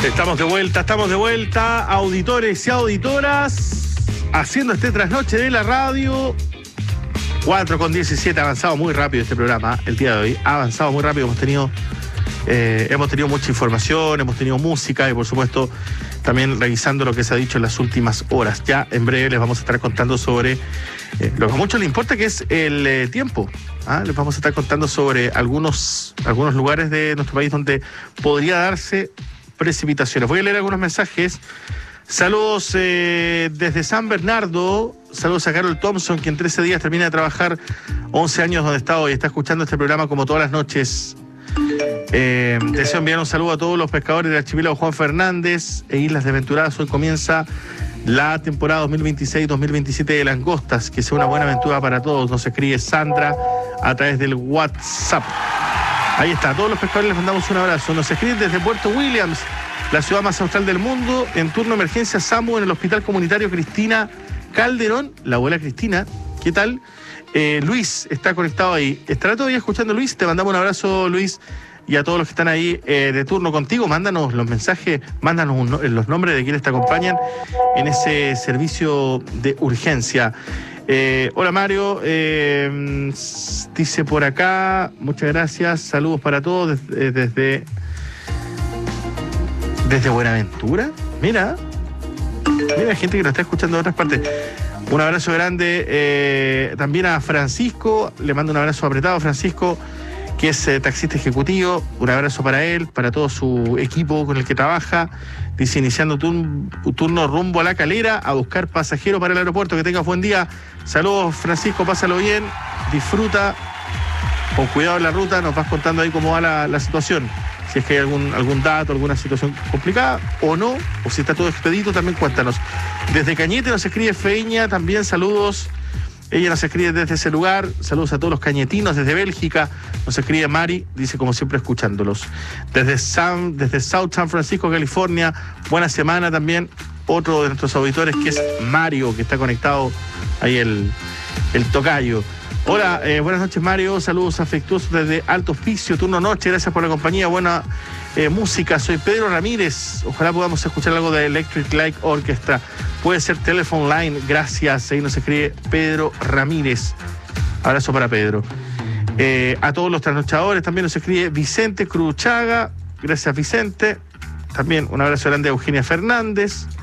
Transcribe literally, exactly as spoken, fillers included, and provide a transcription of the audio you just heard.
Estamos de vuelta, estamos de vuelta, auditores y auditoras, haciendo este trasnoche de la radio. cuatro con diecisiete, ha avanzado muy rápido este programa el día de hoy, ha avanzado muy rápido, hemos tenido, eh, hemos tenido mucha información, hemos tenido música y por supuesto también revisando lo que se ha dicho en las últimas horas. Ya en breve les vamos a estar contando sobre eh, lo que a muchos les importa, que es el eh, tiempo. ¿ah? Les vamos a estar contando sobre algunos, algunos lugares de nuestro país donde podría darse precipitaciones. Voy a leer algunos mensajes. Saludos eh, desde San Bernardo. Saludos a Carol Thompson, que en trece días termina de trabajar once años donde está hoy. Está escuchando este programa como todas las noches. Eh, deseo enviar un saludo a todos los pescadores del archipiélago Juan Fernández e Islas Desventuradas. Hoy comienza la temporada dos mil veintiséis dos mil veintisiete de langostas. Que sea una buena aventura para todos. Nos escribe Sandra a través del WhatsApp. Ahí está, a todos los pescadores les mandamos un abrazo. Nos escriben desde Puerto Williams, la ciudad más austral del mundo. En turno de emergencia, SAMU en el Hospital Comunitario Cristina Calderón. La abuela Cristina, ¿qué tal? Eh, Luis está conectado ahí. ¿Estará todavía escuchando, Luis? Te mandamos un abrazo, Luis. Y a todos los que están ahí eh, de turno contigo, mándanos los mensajes, mándanos un, los nombres de quienes te acompañan en ese servicio de urgencia. Eh, hola Mario, eh, dice por acá, muchas gracias, saludos para todos desde, desde, desde Buenaventura. Mira, mira, hay gente que nos está escuchando de otras partes. Un abrazo grande eh, también a Francisco, le mando un abrazo apretado a Francisco, que es eh, taxista ejecutivo. Un abrazo para él, para todo su equipo con el que trabaja. Dice, iniciando turn, turno rumbo a La Calera a buscar pasajero para el aeropuerto. Que tengas buen día. Saludos, Francisco, pásalo bien, disfruta, con cuidado en la ruta. Nos vas contando ahí cómo va la, la situación, si es que hay algún, algún dato, alguna situación complicada o no, o si está todo expedito, también cuéntanos. Desde Cañete nos escribe Feña, también saludos. Ella nos escribe desde ese lugar. Saludos a todos los cañetinos desde Bélgica. Nos escribe Mari, dice como siempre escuchándolos. Desde, San, desde South San Francisco, California. Buena semana también. Otro de nuestros auditores que es Mario, que está conectado ahí el, el tocayo. Hola, eh, buenas noches Mario. Saludos afectuosos desde Alto Hospicio, turno noche. Gracias por la compañía. Buena eh, música. Soy Pedro Ramírez. Ojalá podamos escuchar algo de Electric Light Orchestra. Puede ser Telephone Line, gracias. Ahí nos escribe Pedro Ramírez. Abrazo para Pedro. Eh, a todos los trasnochadores también nos escribe Vicente Cruchaga. Gracias, Vicente. También un abrazo grande a Eugenia Fernández.